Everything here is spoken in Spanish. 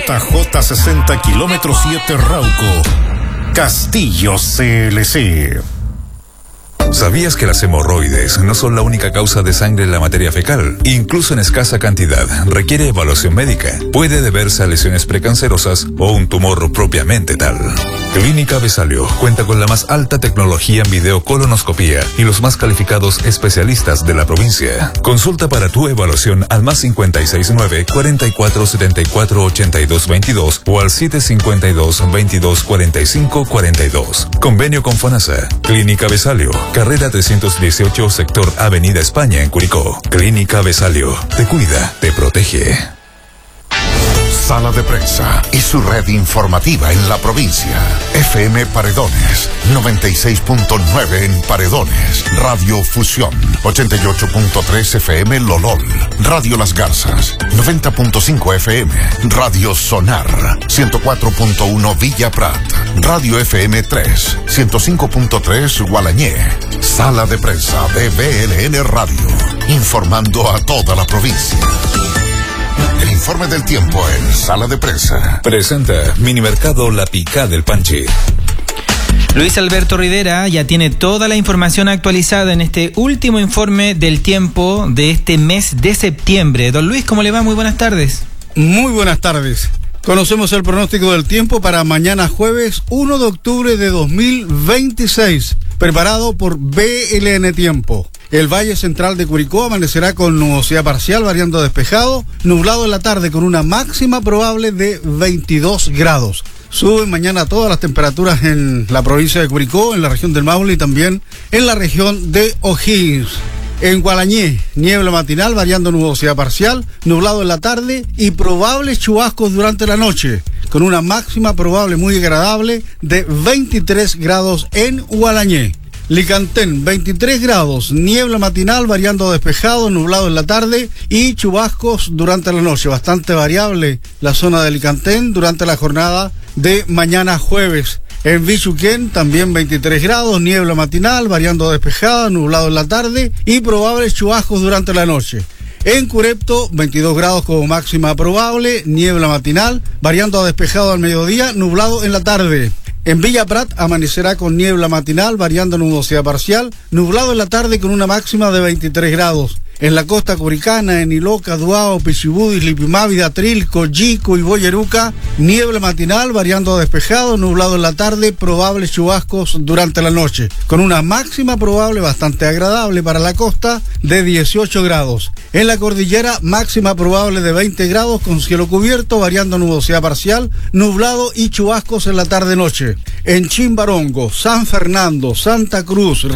JJ 60 kilómetro 7 Rauco. Castillo CLC. ¿Sabías que las hemorroides no son la única causa de sangre en la materia fecal? Incluso en escasa cantidad, requiere evaluación médica. Puede deberse a lesiones precancerosas o un tumor propiamente tal. Clínica Besalio cuenta con la más alta tecnología en videocolonoscopía y los más calificados especialistas de la provincia. Consulta para tu evaluación al más 569-4474-8222 o al 752-2245-42. Convenio con FONASA. Clínica Besalio, carrera 318, sector Avenida España en Curicó. Clínica Besalio, te cuida, te protege. Sala de Prensa y su red informativa en la provincia. FM Paredones, 96.9 en Paredones. Radio Fusión, 88.3 FM Lolol. Radio Las Garzas, 90.5 FM. Radio Sonar, 104.1 Villa Prat. Radio FM 3, 105.3 Gualañé. Sala de Prensa de BLN Radio, informando a toda la provincia. El informe del tiempo en Sala de Prensa. Presenta Minimercado La Picá del Panchi. Luis Alberto Rivera ya tiene toda la información actualizada en este último informe del tiempo de este mes de septiembre. Don Luis, ¿cómo le va? Muy buenas tardes. Muy buenas tardes. Conocemos el pronóstico del tiempo para mañana jueves 1 de octubre de 2026, preparado por BLN Tiempo. El Valle Central de Curicó amanecerá con nubosidad parcial, variando a despejado, nublado en la tarde con una máxima probable de 22 grados. Suben mañana todas las temperaturas en la provincia de Curicó, en la región del Maule y también en la región de O'Higgins. En Gualañé, niebla matinal, variando nubosidad parcial, nublado en la tarde y probables chubascos durante la noche, con una máxima probable muy agradable de 23 grados en Gualañé. Licantén, 23 grados, niebla matinal, variando a despejado, nublado en la tarde y chubascos durante la noche. Bastante variable la zona de Licantén durante la jornada de mañana jueves. En Bichuquén, también 23 grados, niebla matinal, variando a despejada, nublado en la tarde y probables chubascos durante la noche. En Curepto, 22 grados como máxima probable, niebla matinal, variando a despejado al mediodía, nublado en la tarde. En Villa Prat amanecerá con niebla matinal, variando nubosidad parcial, nublado en la tarde con una máxima de 23 grados. En la costa curicana, en Iloca, Duao, Pichibudis, Lipimávida, Trilco, Yico y Boyeruca, niebla matinal, variando a despejado, nublado en la tarde, probables chubascos durante la noche, con una máxima probable bastante agradable para la costa de 18 grados. En la cordillera, máxima probable de 20 grados con cielo cubierto, variando nubosidad parcial, nublado y chubascos en la tarde-noche. En Chimbarongo, San Fernando, Santa Cruz,